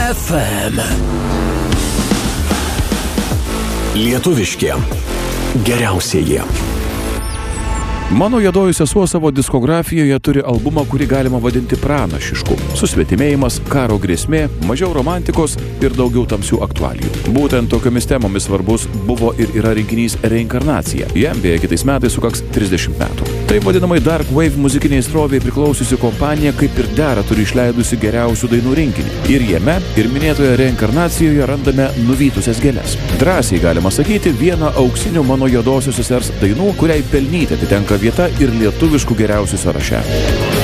FM. Lietuviški geriausieji. Mano juodoji sesuo savo diskografijoje turi albumą, kurį galima vadinti pranašišku. Susvetimėjimas, karo grėsmė, mažiau romantikos ir daugiau tamsių aktualijų. Būtent tokiomis temomis svarbus buvo ir yra rinkinys Reinkarnacija. Jam beje kitais metais sukaks 30 metų. Taip vadinamai Dark Wave muzikiniai sroviai priklausiusi kompanija kaip ir dera turi išleidusi geriausių dainų rinkinį. Ir jame, ir minėtoje Reinkarnacijoje randame Nuvytusias gėles. Drąsiai galima sakyti vieną auksinių mano juodosios sesers dainų, kuriai pelnyti atitenka vieta ir lietuviškų geriausių sąraše.